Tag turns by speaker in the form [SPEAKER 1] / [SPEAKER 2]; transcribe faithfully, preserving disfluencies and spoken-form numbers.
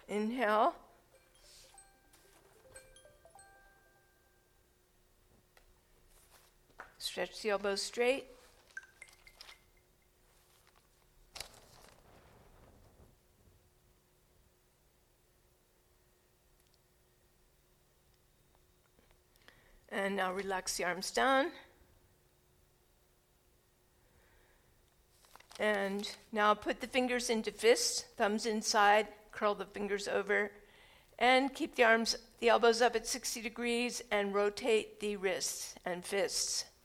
[SPEAKER 1] Inhale. Stretch the elbows straight. And now relax the arms down. And now put the fingers into fists, thumbs inside, curl the fingers over, and keep the arms, the elbows up at sixty degrees and rotate the wrists and fists.